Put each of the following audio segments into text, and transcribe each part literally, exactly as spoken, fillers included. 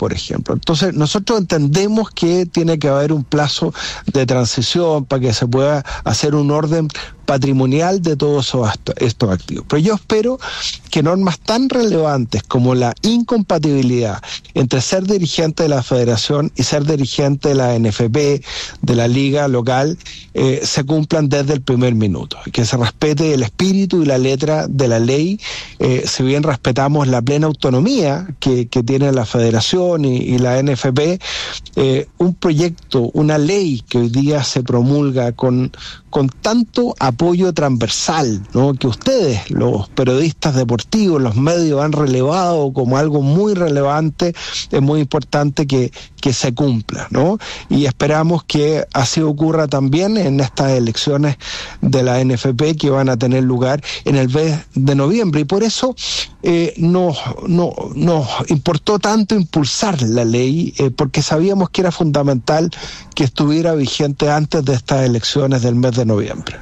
por ejemplo. Entonces, nosotros entendemos que tiene que haber un plazo de transición para que se pueda hacer un orden patrimonial de todos estos activos. Pero yo espero que normas tan relevantes como la incompatibilidad entre ser dirigente de la federación y ser dirigente de la N F P, de la liga local, eh, se cumplan desde el primer minuto. Que se respete el espíritu y la letra de la ley, eh, si bien respetamos la plena autonomía que, que tiene la federación y, y la N F P, eh, un proyecto, una ley que hoy día se promulga con, con tanto apoyo transversal, ¿no?, que ustedes, los periodistas deportivos, los medios han relevado como algo muy relevante, es muy importante que, que se cumpla, ¿no? Y esperamos que así ocurra también en estas elecciones de la N F P que van a tener lugar en el mes de noviembre. Y por eso eh, nos, no, nos importó tanto impulsar la ley, eh, porque sabíamos que era fundamental que estuviera vigente antes de estas elecciones del mes de noviembre.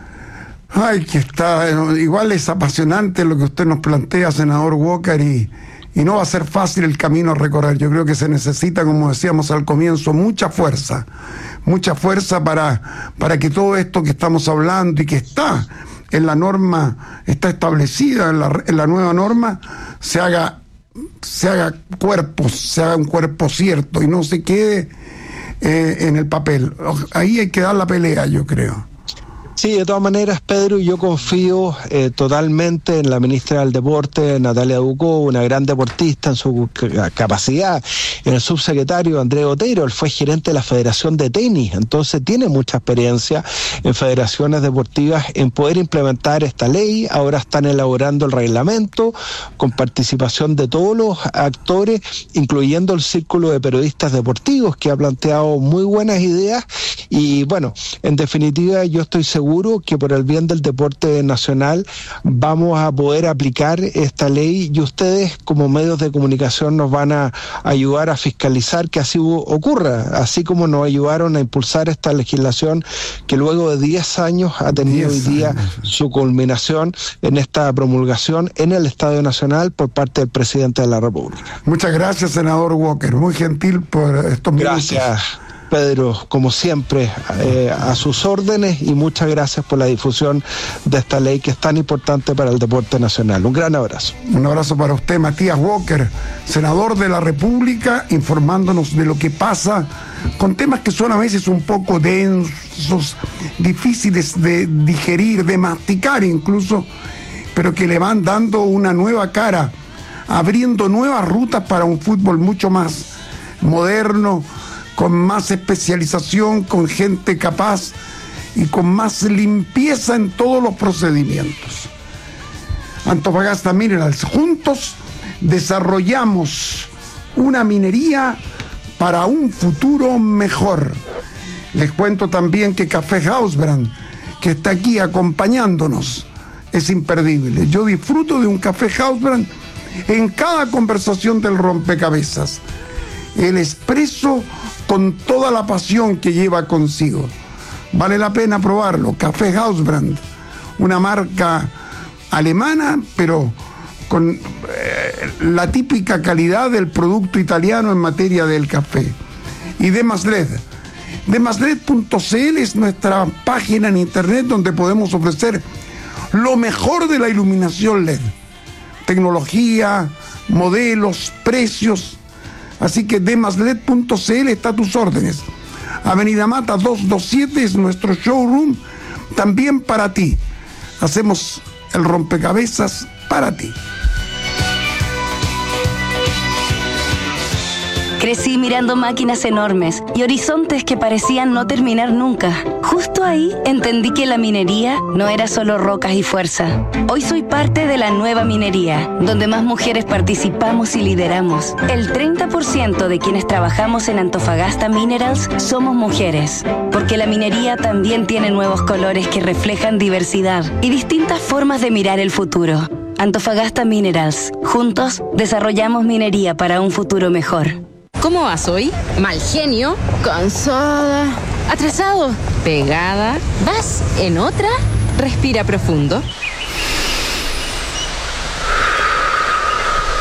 Ay, que está, igual es apasionante lo que usted nos plantea, senador Walker, y, y no va a ser fácil el camino a recorrer. Yo creo que se necesita, como decíamos al comienzo, mucha fuerza, mucha fuerza para, para que todo esto que estamos hablando y que está en la norma, está establecida en la, en la nueva norma, se haga, se haga cuerpo, se haga un cuerpo cierto y no se quede eh, en el papel. Ahí hay que dar la pelea, yo creo. Sí, de todas maneras, Pedro, yo confío eh, totalmente en la ministra del Deporte, Natalia Ducó, una gran deportista en su capacidad, en el subsecretario Andrés Otero, él fue gerente de la Federación de Tenis, entonces tiene mucha experiencia en federaciones deportivas en poder implementar esta ley. Ahora están elaborando el reglamento con participación de todos los actores, incluyendo el Círculo de Periodistas Deportivos, que ha planteado muy buenas ideas. Y bueno, en definitiva, yo estoy seguro Seguro que por el bien del deporte nacional vamos a poder aplicar esta ley y ustedes como medios de comunicación nos van a ayudar a fiscalizar que así ocurra, así como nos ayudaron a impulsar esta legislación que luego de diez años ha tenido hoy día su culminación en esta promulgación en el Estadio Nacional por parte del presidente de la República. Muchas gracias, senador Walker, muy gentil por estos minutos. Gracias, Pedro, como siempre, eh, a sus órdenes, y muchas gracias por la difusión de esta ley que es tan importante para el deporte nacional. Un gran abrazo. Un abrazo para usted, Matías Walker, senador de la República, informándonos de lo que pasa con temas que son a veces un poco densos, difíciles de digerir, de masticar incluso, pero que le van dando una nueva cara, abriendo nuevas rutas para un fútbol mucho más moderno, con más especialización, con gente capaz y con más limpieza en todos los procedimientos. Antofagasta Minerals, juntos desarrollamos una minería para un futuro mejor. Les cuento también que Café Hausbrand, que está aquí acompañándonos, es imperdible. Yo disfruto de un Café Hausbrand en cada conversación del rompecabezas. El expreso con toda la pasión que lleva consigo. Vale la pena probarlo. Café Hausbrand, una marca alemana, pero con eh, la típica calidad del producto italiano en materia del café. Y Demas L E D. Demas L E D punto c l es nuestra página en internet donde podemos ofrecer lo mejor de la iluminación L E D. Tecnología, modelos, precios. Así que Demas L E D punto c l está a tus órdenes. Avenida Mata doscientos veintisiete es nuestro showroom, también para ti. Hacemos el rompecabezas para ti. Crecí mirando máquinas enormes y horizontes que parecían no terminar nunca. Justo ahí entendí que la minería no era solo rocas y fuerza. Hoy soy parte de la nueva minería, donde más mujeres participamos y lideramos. El treinta por ciento de quienes trabajamos en Antofagasta Minerals somos mujeres, porque la minería también tiene nuevos colores que reflejan diversidad y distintas formas de mirar el futuro. Antofagasta Minerals. Juntos desarrollamos minería para un futuro mejor. ¿Cómo vas hoy? Mal genio, cansada, atrasado, pegada. ¿Vas en otra? Respira profundo.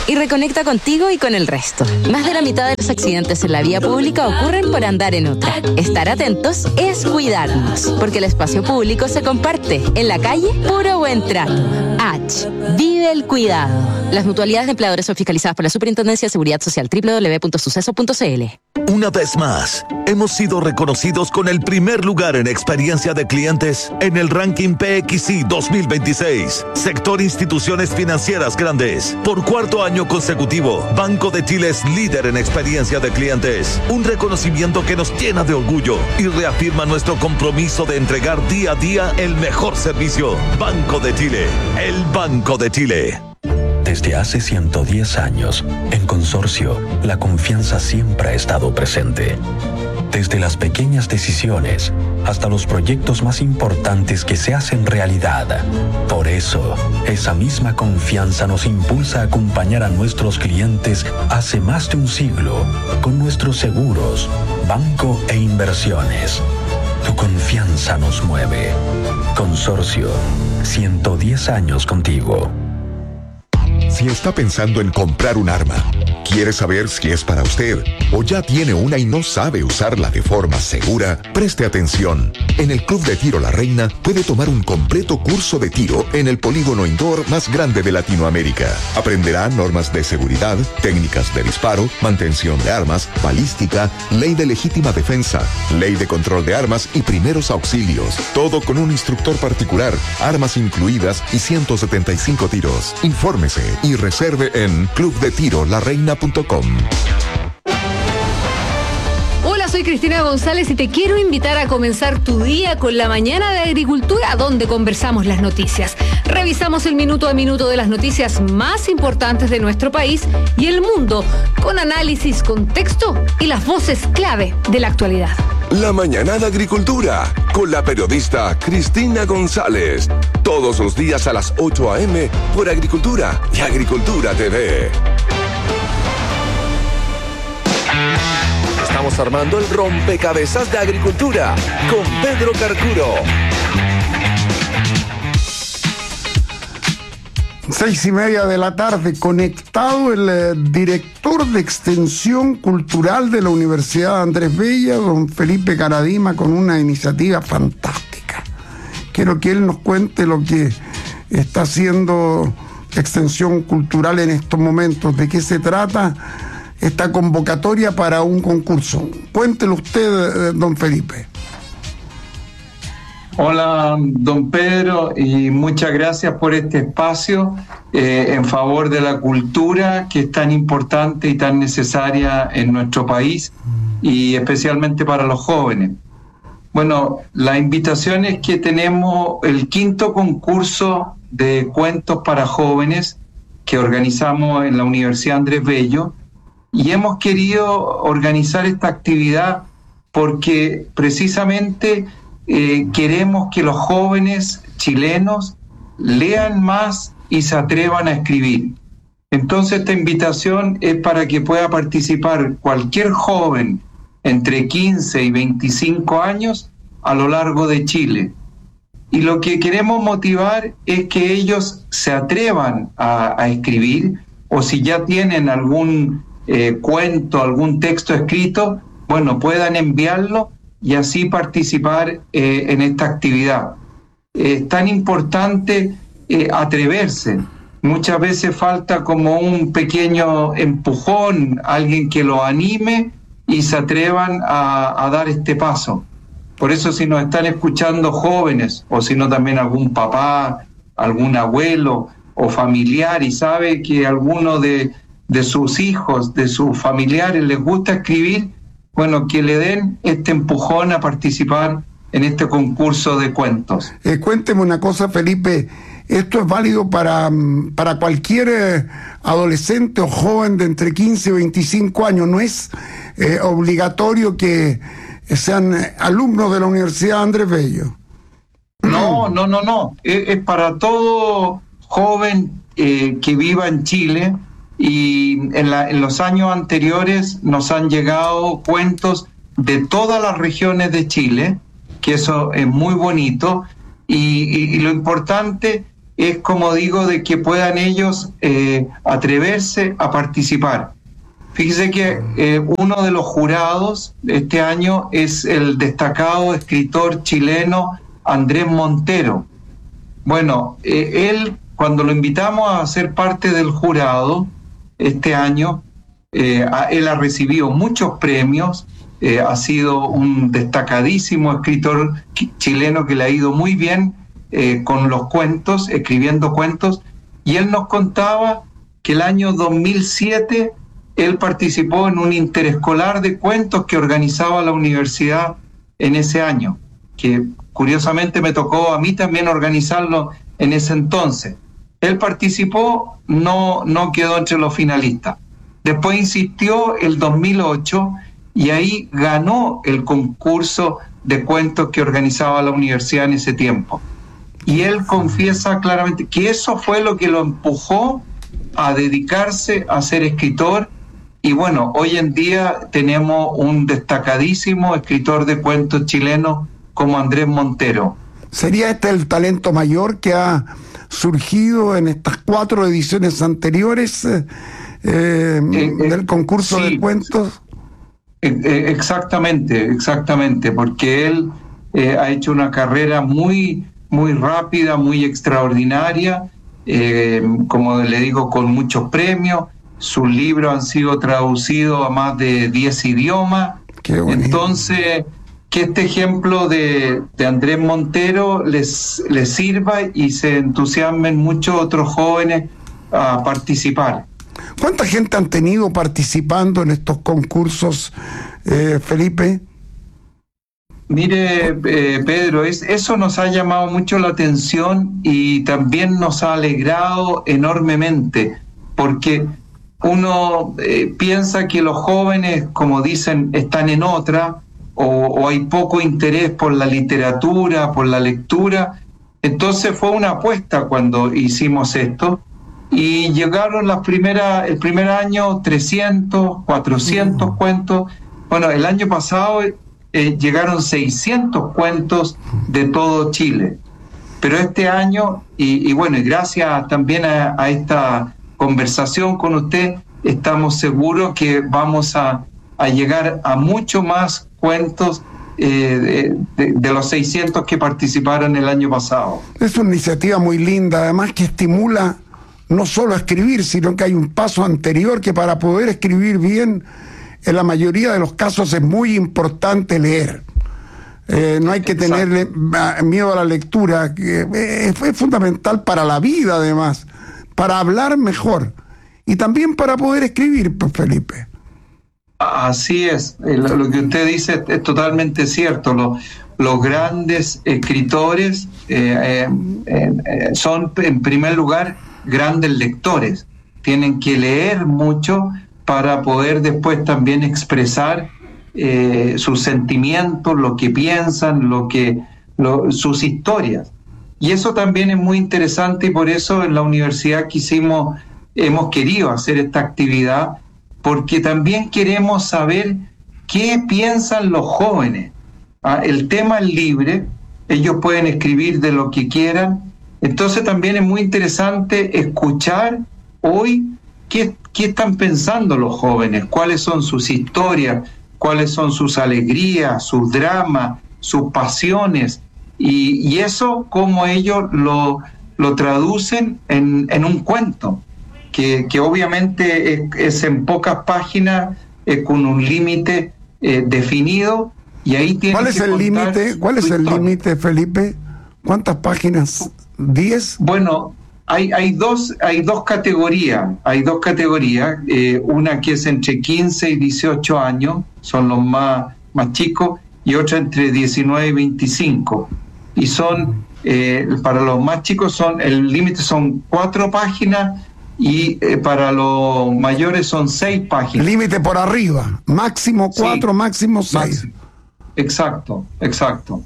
y reconecta contigo y con el resto. Más de la mitad de los accidentes en la vía pública ocurren por andar en otra. Estar atentos es cuidarnos, porque el espacio público se comparte. En la calle, puro buen trato. H. Vive el cuidado. Las mutualidades de empleadores son fiscalizadas por la Superintendencia de Seguridad Social. doble u doble u doble u punto suceso punto c l. Una vez más, hemos sido reconocidos con el primer lugar en experiencia de clientes en el ranking P X I dos mil veintiséis. Sector Instituciones Financieras Grandes. Por cuarto año consecutivo, Banco de Chile es líder en experiencia de clientes. Un reconocimiento que nos llena de orgullo y reafirma nuestro compromiso de entregar día a día el mejor servicio. Banco de Chile, el Banco de Chile. Desde hace ciento diez años, en Consorcio, la confianza siempre ha estado presente. Desde las pequeñas decisiones hasta los proyectos más importantes que se hacen realidad. Por eso, esa misma confianza nos impulsa a acompañar a nuestros clientes hace más de un siglo con nuestros seguros, banco e inversiones. Tu confianza nos mueve. Consorcio, ciento diez años contigo. Si está pensando en comprar un arma, quiere saber si es para usted o ya tiene una y no sabe usarla de forma segura, preste atención. En el Club de Tiro La Reina puede tomar un completo curso de tiro en el polígono indoor más grande de Latinoamérica. Aprenderá normas de seguridad, técnicas de disparo, mantención de armas, balística, ley de legítima defensa, ley de control de armas y primeros auxilios. Todo con un instructor particular, armas incluidas y ciento setenta y cinco tiros. Infórmese y reserve en club de tiro la reina punto com. Hola, soy Cristina González y te quiero invitar a comenzar tu día con la mañana de agricultura, donde conversamos las noticias. Revisamos el minuto a minuto de las noticias más importantes de nuestro país y el mundo, con análisis, contexto y las voces clave de la actualidad. La mañana de agricultura, con la periodista Cristina González. Todos los días a las ocho a eme por Agricultura y Agricultura T V. Estamos armando el rompecabezas de agricultura con Pedro Carcuro. Seis y media de la tarde, conectado el eh, director de Extensión Cultural de la Universidad Andrés Bello, don Felipe Caradima, con una iniciativa fantástica. Quiero que él nos cuente lo que está haciendo Extensión Cultural en estos momentos, de qué se trata esta convocatoria para un concurso. Cuéntelo usted, eh, don Felipe. Hola, don Pedro, y muchas gracias por este espacio eh, en favor de la cultura, que es tan importante y tan necesaria en nuestro país, y especialmente para los jóvenes. Bueno, la invitación es que tenemos el quinto concurso de cuentos para jóvenes que organizamos en la Universidad Andrés Bello, y hemos querido organizar esta actividad porque precisamente Eh, queremos que los jóvenes chilenos lean más y se atrevan a escribir. Entonces esta invitación es para que pueda participar cualquier joven entre quince y veinticinco años a lo largo de Chile. Y lo que queremos motivar es que ellos se atrevan a, a escribir, o si ya tienen algún eh, cuento, algún texto escrito, bueno, puedan enviarlo y así participar eh, en esta actividad. Es eh, tan importante eh, atreverse. Muchas veces falta como un pequeño empujón, alguien que lo anime y se atrevan a, a dar este paso. Por eso, si nos están escuchando jóvenes, o si no también algún papá, algún abuelo o familiar, y sabe que alguno de, de sus hijos, de sus familiares les gusta escribir, bueno, que le den este empujón a participar en este concurso de cuentos. Eh, cuénteme una cosa, Felipe, ¿esto es válido para, para cualquier eh, adolescente o joven de entre quince y veinticinco años? ¿No es eh, obligatorio que sean alumnos de la Universidad Andrés Bello? No, no, no, no. Es, es para todo joven eh, que viva en Chile. Y en, la, en los años anteriores nos han llegado cuentos de todas las regiones de Chile, que eso es muy bonito, y, y, y lo importante es, como digo, de que puedan ellos eh, atreverse a participar. Fíjese que eh, uno de los jurados este año es el destacado escritor chileno Andrés Montero. Bueno, eh, él, cuando lo invitamos a ser parte del jurado este año, eh, a, él ha recibido muchos premios, eh, ha sido un destacadísimo escritor chileno que le ha ido muy bien eh, con los cuentos, escribiendo cuentos, y él nos contaba que el año dos mil siete él participó en un interescolar de cuentos que organizaba la universidad en ese año, que curiosamente me tocó a mí también organizarlo en ese entonces. Él participó, no, no quedó entre los finalistas. Después insistió el dos mil ocho y ahí ganó el concurso de cuentos que organizaba la universidad en ese tiempo. Y él confiesa claramente que eso fue lo que lo empujó a dedicarse a ser escritor. Y bueno, hoy en día tenemos un destacadísimo escritor de cuentos chileno como Andrés Montero. ¿Sería este el talento mayor que ha surgido en estas cuatro ediciones anteriores eh, eh, eh, del concurso sí, de cuentos? Eh, exactamente, exactamente, porque él eh, ha hecho una carrera muy, muy rápida, muy extraordinaria, eh, como le digo, con muchos premios. Sus libros han sido traducidos a más de diez idiomas. Qué bonito. Entonces, que este ejemplo de, de Andrés Montero les, les sirva y se entusiasmen muchos otros jóvenes a participar. ¿Cuánta gente han tenido participando en estos concursos, eh, Felipe? Mire, eh, Pedro, es, eso nos ha llamado mucho la atención y también nos ha alegrado enormemente, porque uno eh, piensa que los jóvenes, como dicen, están en otra, o, o hay poco interés por la literatura, por la lectura. Entonces fue una apuesta cuando hicimos esto, y llegaron las primeras, el primer año trescientos, cuatrocientos mm. cuentos. Bueno, el año pasado eh, llegaron seiscientos cuentos de todo Chile. Pero este año, y, y bueno, y gracias también a, a esta conversación con usted, estamos seguros que vamos a, a llegar a mucho más cuentos eh, de, de, de los seiscientos que participaron el año pasado. Es una iniciativa muy linda, además que estimula no solo a escribir, sino que hay un paso anterior que para poder escribir bien, en la mayoría de los casos es muy importante leer. Eh, no hay que Exacto. tenerle miedo a la lectura, que es, es fundamental para la vida además, para hablar mejor y también para poder escribir, pues, Felipe. Así es, lo que usted dice es totalmente cierto. Los, los grandes escritores eh, eh, eh, son, en primer lugar, grandes lectores. Tienen que leer mucho para poder después también expresar eh, sus sentimientos, lo que piensan, lo que, lo, sus historias. Y eso también es muy interesante, y por eso en la universidad quisimos, hemos querido hacer esta actividad, porque también queremos saber qué piensan los jóvenes. ¿Ah? El tema es libre, ellos pueden escribir de lo que quieran, entonces también es muy interesante escuchar hoy qué, qué están pensando los jóvenes, cuáles son sus historias, cuáles son sus alegrías, sus dramas, sus pasiones, y, y eso cómo ellos lo, lo traducen en, en un cuento. Que, que obviamente es, es en pocas páginas, eh, con un límite eh, definido, y ahí tiene ¿Cuál es el límite? ¿Cuál es el límite, Felipe? ¿Cuántas páginas? ¿Diez? Bueno, hay, hay dos, hay dos categorías, hay dos categorías, eh, una que es entre quince y dieciocho años, son los más, más chicos, y otra entre diecinueve y veinticinco. Y son, eh, para los más chicos, son el límite son cuatro páginas, y eh, para los mayores son seis páginas. Límite por arriba, máximo cuatro, sí, máximo seis. Máximo. Exacto, exacto.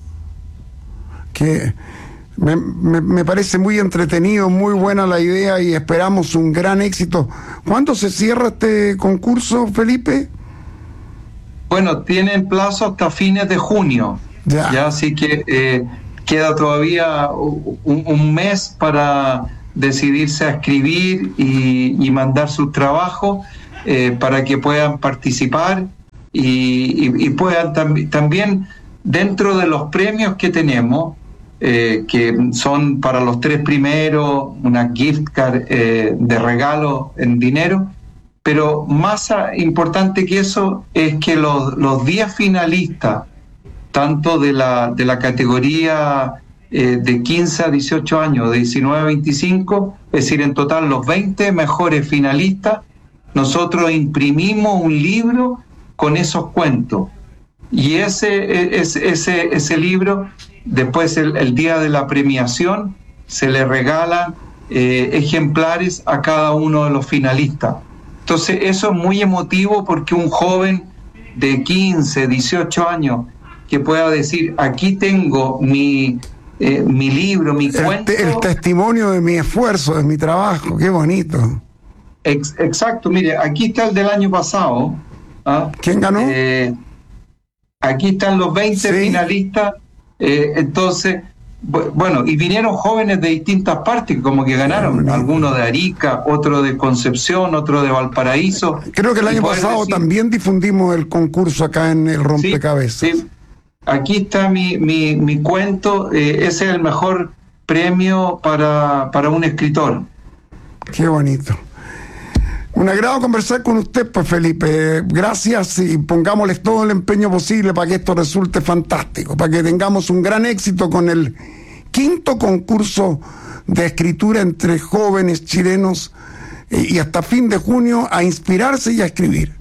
Que me, me, me parece muy entretenido, muy buena la idea, y esperamos un gran éxito. ¿Cuándo se cierra este concurso, Felipe? Bueno, tienen plazo hasta fines de junio. Ya. Ya, así que eh, queda todavía un, un mes para decidirse a escribir y, y mandar sus trabajos eh, para que puedan participar y, y, y puedan tam- también, dentro de los premios que tenemos, eh, que son para los tres primeros, una gift card eh, de regalo en dinero, pero más a, importante que eso es que los, los diez finalistas, tanto de la, de la categoría eh, de quince a dieciocho años, de diecinueve a veinticinco, es decir, en total los veinte mejores finalistas, nosotros imprimimos un libro con esos cuentos. Y ese, ese, ese, ese libro, después el, el día de la premiación, se le regalan eh, ejemplares a cada uno de los finalistas. Entonces eso es muy emotivo, porque un joven de quince, dieciocho años que pueda decir, aquí tengo mi, eh, mi libro, mi el cuento. Te, el testimonio de mi esfuerzo, de mi trabajo, qué bonito. Ex, exacto, mire, aquí está el del año pasado. ¿Ah? ¿Quién ganó? Eh, aquí están los veinte sí. finalistas, eh, entonces, bu- bueno, y vinieron jóvenes de distintas partes, como que ganaron, algunos de Arica, otro de Concepción, otro de Valparaíso. Creo que el año pasado decir, también difundimos el concurso acá en el Rompecabezas. Sí, sí. Aquí está mi, mi, mi cuento, eh, ese es el mejor premio para, para un escritor. Qué bonito. Un agrado conversar con usted, pues, Felipe. Gracias, y pongámosles todo el empeño posible para que esto resulte fantástico, para que tengamos un gran éxito con el quinto concurso de escritura entre jóvenes chilenos, y hasta fin de junio a inspirarse y a escribir.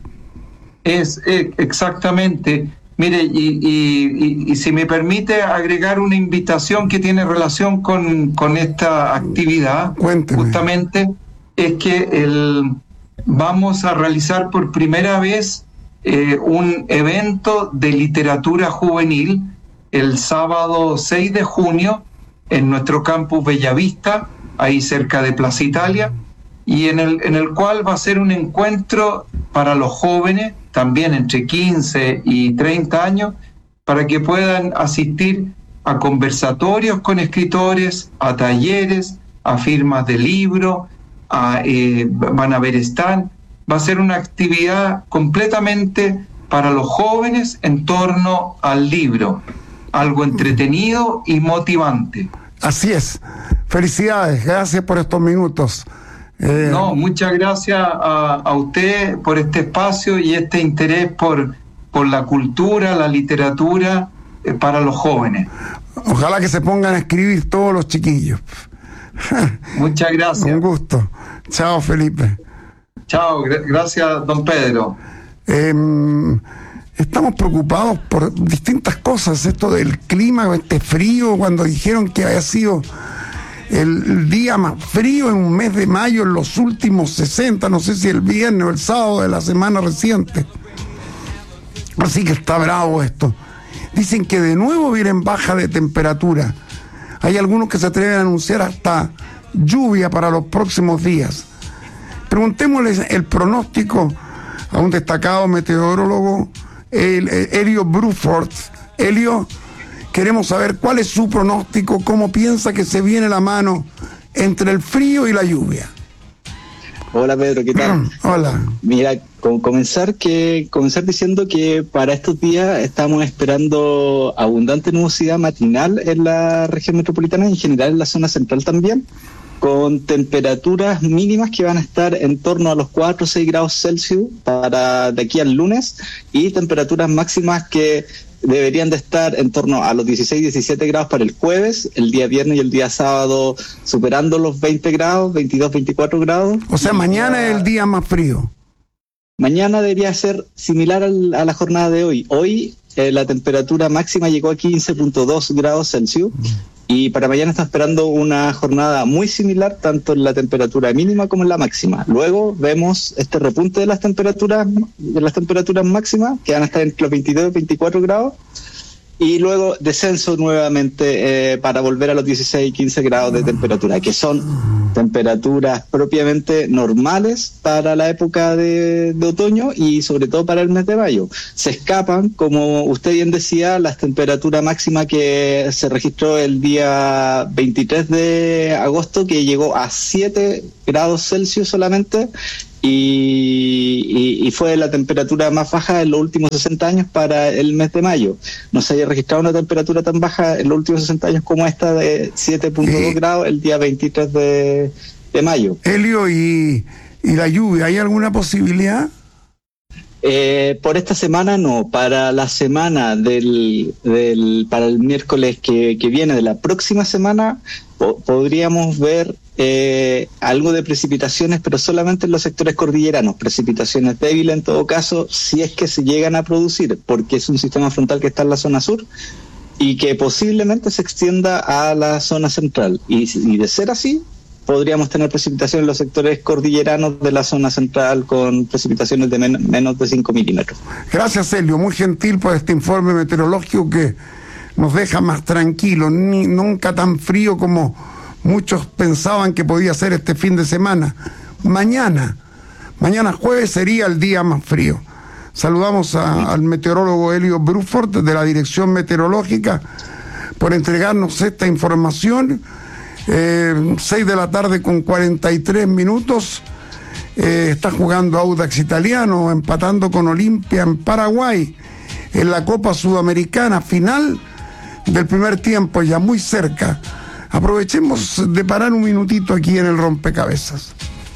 Es eh, exactamente. Mire, y, y, y, y si me permite agregar una invitación que tiene relación con, con esta actividad, Cuénteme. Justamente es que el, vamos a realizar por primera vez eh, un evento de literatura juvenil el sábado seis de junio en nuestro campus Bellavista, ahí cerca de Plaza Italia, y en el, en el cual va a ser un encuentro para los jóvenes, también entre quince y treinta años, para que puedan asistir a conversatorios con escritores, a talleres, a firmas de libros, a, eh, van a haber stand. Va a ser una actividad completamente para los jóvenes en torno al libro, algo entretenido y motivante. Así es. Felicidades, gracias por estos minutos. Eh, No, muchas gracias a, a usted por este espacio y este interés por, por la cultura, la literatura eh, para los jóvenes. Ojalá que se pongan a escribir todos los chiquillos. Muchas gracias. Un gusto. Chao, Felipe. Chao, gra- gracias, don Pedro. Eh, estamos preocupados por distintas cosas, esto del clima, este frío, cuando dijeron que había sido el día más frío en un mes de mayo en los últimos sesenta, no sé si el viernes o el sábado de la semana reciente. Así que está bravo esto. Dicen que de nuevo vienen baja de temperatura. Hay algunos que se atreven a anunciar hasta lluvia para los próximos días. Preguntémosle el pronóstico a un destacado meteorólogo, el, el, Elio Bruford. Elio, queremos saber cuál es su pronóstico, cómo piensa que se viene la mano entre el frío y la lluvia. Hola Pedro, ¿qué tal? Hola. Mira, con comenzar que comenzar diciendo que para estos días estamos esperando abundante nubosidad matinal en la región metropolitana y en general en la zona central también, con temperaturas mínimas que van a estar en torno a los cuatro o seis grados Celsius para de aquí al lunes, y temperaturas máximas que deberían de estar en torno a los dieciséis, diecisiete grados para el jueves, el día viernes y el día sábado superando los veinte grados, veintidós, veinticuatro grados. O sea, mañana es el día más frío. Mañana debería ser similar al, a la jornada de hoy. Hoy eh, la temperatura máxima llegó a quince punto dos grados Celsius, y para mañana está esperando una jornada muy similar, tanto en la temperatura mínima como en la máxima. Luego vemos este repunte de las temperaturas de las temperaturas máximas, que van a estar entre los veintidós y veinticuatro grados, y luego descenso nuevamente eh, para volver a los dieciséis, quince grados de temperatura, que son temperaturas propiamente normales para la época de, de otoño y sobre todo para el mes de mayo. Se escapan, como usted bien decía, la temperatura máxima que se registró el día veintitrés de agosto, que llegó a siete grados Celsius solamente, Y, y, y fue la temperatura más baja en los últimos sesenta años para el mes de mayo. No se había registrado una temperatura tan baja en los últimos sesenta años como esta de siete punto dos eh, grados el día veintitrés de, de mayo. Helio, ¿y, y la lluvia? ¿Hay alguna posibilidad? Eh, por esta semana no, para la semana del, del para el miércoles que, que viene de la próxima semana po- podríamos ver eh, algo de precipitaciones, pero solamente en los sectores cordilleranos, precipitaciones débiles en todo caso, si es que se llegan a producir, porque es un sistema frontal que está en la zona sur y que posiblemente se extienda a la zona central, y, y de ser así, podríamos tener precipitación en los sectores cordilleranos de la zona central con precipitaciones de men- menos de cinco milímetros. Gracias, Helio, muy gentil por este informe meteorológico que nos deja más tranquilos, ni, nunca tan frío como muchos pensaban que podía ser este fin de semana. Mañana, mañana jueves sería el día más frío. Saludamos a, al meteorólogo Helio Bruford de la Dirección Meteorológica por entregarnos esta información. Eh, seis de la tarde con cuarenta y tres minutos. Eh, está jugando Audax Italiano, empatando con Olimpia en Paraguay en la Copa Sudamericana, final del primer tiempo, ya muy cerca. Aprovechemos de parar un minutito aquí en el rompecabezas.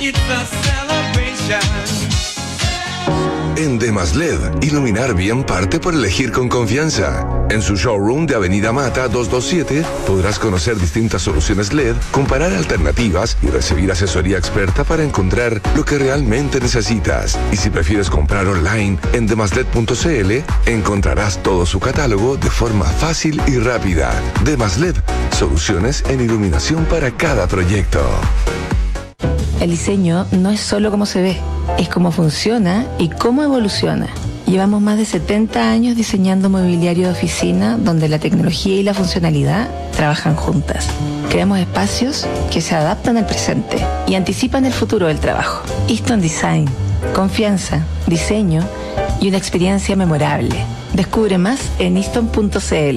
En Demas L E D, iluminar bien parte por elegir con confianza. En su showroom de Avenida Mata doscientos veintisiete podrás conocer distintas soluciones L E D, comparar alternativas y recibir asesoría experta para encontrar lo que realmente necesitas. Y si prefieres comprar online en demasled punto cl, encontrarás todo su catálogo de forma fácil y rápida. Demas L E D, soluciones en iluminación para cada proyecto. El diseño no es solo cómo se ve, es cómo funciona y cómo evoluciona. Llevamos más de setenta años diseñando mobiliario de oficina donde la tecnología y la funcionalidad trabajan juntas. Creamos espacios que se adaptan al presente y anticipan el futuro del trabajo. Easton Design, confianza, diseño y una experiencia memorable. Descubre más en easton punto cl.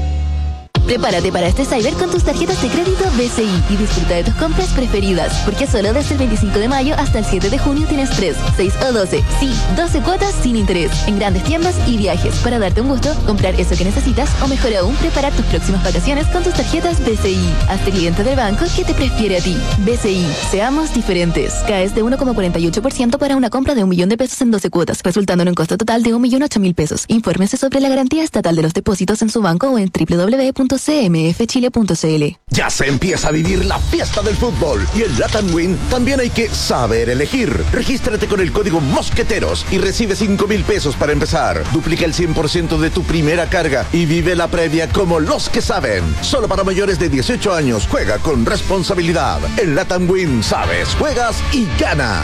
Prepárate para este Cyber con tus tarjetas de crédito B C I y disfruta de tus compras preferidas, porque solo desde el veinticinco de mayo hasta el siete de junio tienes tres, seis o doce, sí, doce cuotas sin interés en grandes tiendas y viajes para darte un gusto, comprar eso que necesitas o mejor aún, preparar tus próximas vacaciones con tus tarjetas B C I. Hazte cliente del banco que te prefiere a ti. B C I, seamos diferentes. Caes de uno coma cuarenta y ocho por ciento para una compra de un millón de pesos en doce cuotas, resultando en un costo total de un millón ocho mil pesos. Infórmese sobre la garantía estatal de los depósitos en su banco o en doble u doble u doble u punto c m f chile punto c l. Ya se empieza a vivir la fiesta del fútbol y en Latam Win también hay que saber elegir. Regístrate con el código Mosqueteros y recibe cinco mil pesos para empezar. Duplica el cien por ciento de tu primera carga y vive la previa como los que saben. Solo para mayores de dieciocho años. Juega con responsabilidad. En Latam Win sabes, juegas y ganas.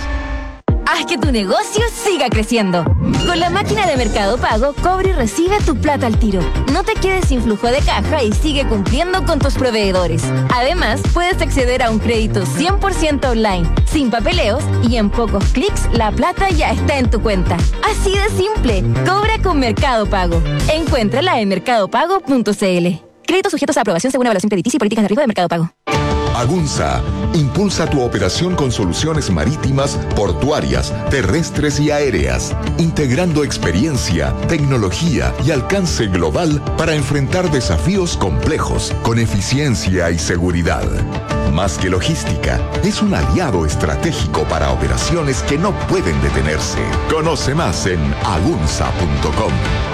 Haz que tu negocio siga creciendo. Con la máquina de Mercado Pago, cobra y recibe tu plata al tiro. No te quedes sin flujo de caja y sigue cumpliendo con tus proveedores. Además, puedes acceder a un crédito cien por ciento online, sin papeleos, y en pocos clics la plata ya está en tu cuenta. Así de simple. Cobra con Mercado Pago. Encuéntrala en mercado pago punto c l. Créditos sujetos a aprobación según evaluación crediticia y políticas de riesgo de Mercado Pago. Agunza impulsa tu operación con soluciones marítimas, portuarias, terrestres y aéreas, integrando experiencia, tecnología y alcance global para enfrentar desafíos complejos con eficiencia y seguridad. Más que logística, es un aliado estratégico para operaciones que no pueden detenerse. Conoce más en agunza punto com.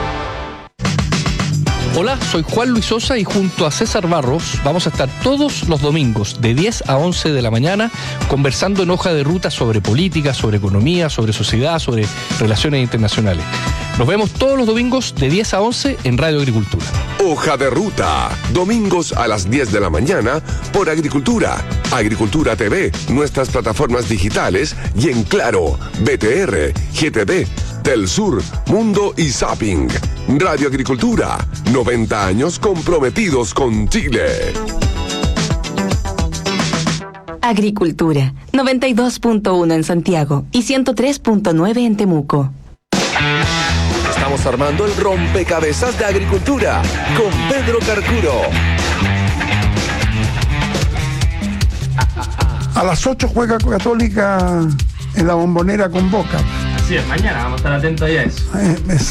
Hola, soy Juan Luis Sosa y junto a César Barros vamos a estar todos los domingos de diez a once de la mañana conversando en Hoja de Ruta sobre política, sobre economía, sobre sociedad, sobre relaciones internacionales. Nos vemos todos los domingos de diez a once en Radio Agricultura. Hoja de Ruta, domingos a las diez de la mañana por Agricultura, Agricultura T V, nuestras plataformas digitales y en Claro, B T R, G T V, Telsur, Mundo y Zapping. Radio Agricultura, noventa años comprometidos con Chile. Agricultura, noventa y dos punto uno en Santiago y ciento tres punto nueve en Temuco. Estamos armando el rompecabezas de Agricultura con Pedro Carcuro. A las ocho juega Católica en la Bombonera con Boca. Sí, mañana vamos a estar atentos a eso. Eh,